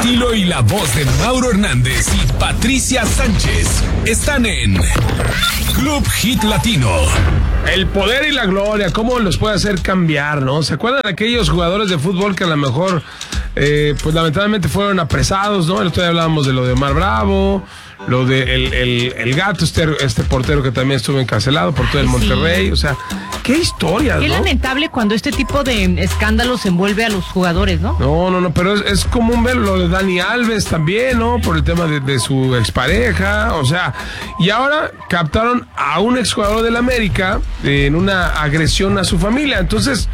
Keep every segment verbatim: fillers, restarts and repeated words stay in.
estilo y la voz de Mauro Hernández y Patricia Sánchez están en Club Hit Latino. El poder y la gloria, ¿cómo los puede hacer cambiar, no? ¿Se acuerdan de aquellos jugadores de fútbol que a lo mejor, eh, pues lamentablemente fueron apresados, ¿no? El otro día hablábamos de lo de Omar Bravo, lo de el, el, el gato, este, este portero que también estuvo encarcelado por todo el Monterrey, sí. O sea, qué historias, Qué ¿no? lamentable cuando este tipo de escándalos envuelve a los jugadores, ¿no? No, no, no, pero es, es común ver lo de Dani Alves también, ¿no? Por el tema de, de su expareja, o sea, y ahora captaron a un exjugador del América en una agresión a su familia. Entonces,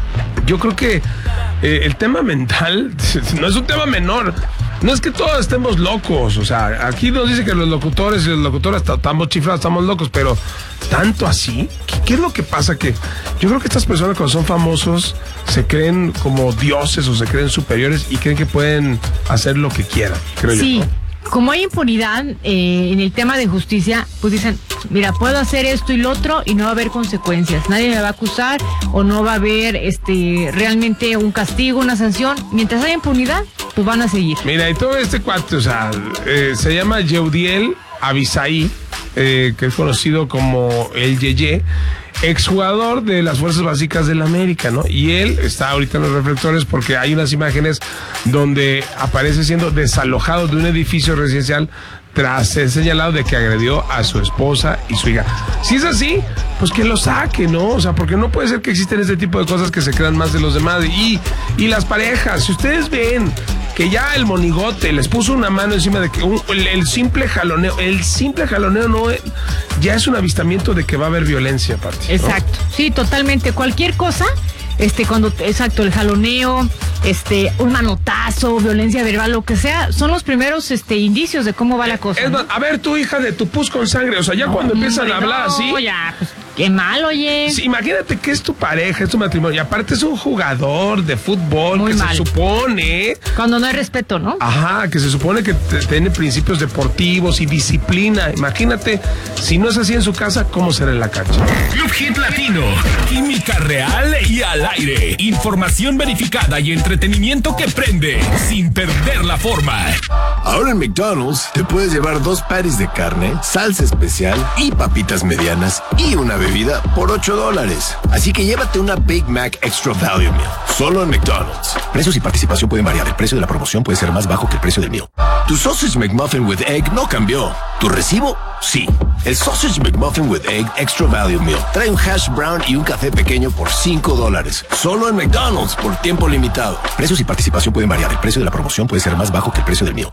yo creo que eh, el tema mental no es un tema menor. No es que todos estemos locos, o sea, aquí nos dice que los locutores y las locutoras estamos chiflados, estamos locos, pero ¿tanto así? ¿Qué, qué es lo que pasa? Que yo creo que estas personas cuando son famosos se creen como dioses o se creen superiores y creen que pueden hacer lo que quieran, creo sí. yo, ¿no? Como hay impunidad eh, en el tema de justicia, pues dicen, mira, puedo hacer esto y lo otro y no va a haber consecuencias. Nadie me va a acusar o no va a haber este realmente un castigo, una sanción. Mientras haya impunidad, pues van a seguir. Mira, y todo este cuate, o sea, eh, se llama Yeudiel Abisaí, eh, que es conocido como el Yeye, exjugador de las Fuerzas Básicas del América, ¿no? Y él está ahorita en los reflectores porque hay unas imágenes donde aparece siendo desalojado de un edificio residencial tras ser señalado de que agredió a su esposa y su hija. Si es así, pues que lo saque, ¿no? O sea, porque no puede ser que existen este tipo de cosas que se crean más de los demás. Y, y las parejas, si ustedes ven que ya el monigote les puso una mano encima de que un, el, el simple jaloneo, el simple jaloneo no es, ya es un avistamiento de que va a haber violencia aparte, ¿no? Exacto, sí, totalmente. Cualquier cosa, este, cuando, exacto, el jaloneo, este, un manotazo, violencia verbal, lo que sea, son los primeros, este, indicios de cómo va la cosa. Es ¿no? más, a ver, tu hija de tu pus con sangre, o sea, ya no, cuando empiezan a hablar no, así. Ya, pues, qué mal, oye. Sí, imagínate que es tu pareja, es tu matrimonio, y aparte es un jugador de fútbol. Muy que mal. Se supone. Cuando no hay respeto, ¿no? Ajá, que se supone que te, tiene principios deportivos y disciplina. Imagínate, si no es así en su casa, ¿cómo será en la cancha? Club Hit Latino, química real y al aire. Información verificada y entretenimiento que prende sin perder la forma. Ahora en McDonald's te puedes llevar dos patties de carne, salsa especial y papitas medianas y una bebida por ocho dólares. Así que llévate una Big Mac Extra Value Meal. Solo en McDonald's. Precios y participación pueden variar. El precio de la promoción puede ser más bajo que el precio del meal. Tu Sausage McMuffin with Egg no cambió. ¿Tu recibo? Sí. El Sausage McMuffin with Egg Extra Value Meal trae un hash brown y un café pequeño por cinco dólares. Solo en McDonald's por tiempo limitado. Precios y participación pueden variar. El precio de la promoción puede ser más bajo que el precio del meal.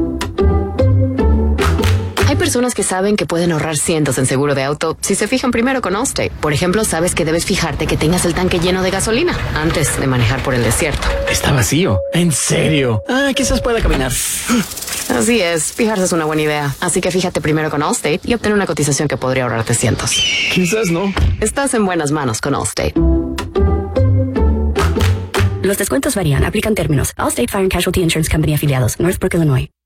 Hay personas que saben que pueden ahorrar cientos en seguro de auto si se fijan primero con Allstate. Por ejemplo, sabes que debes fijarte que tengas el tanque lleno de gasolina antes de manejar por el desierto. Está vacío. ¿En serio? Ah, quizás pueda caminar. Así es, fijarse es una buena idea. Así que fíjate primero con Allstate y obtén una cotización que podría ahorrarte cientos. Quizás no. Estás en buenas manos con Allstate. Los descuentos varían. Aplican términos. Allstate Fire and Casualty Insurance Company afiliados. Northbrook, Illinois.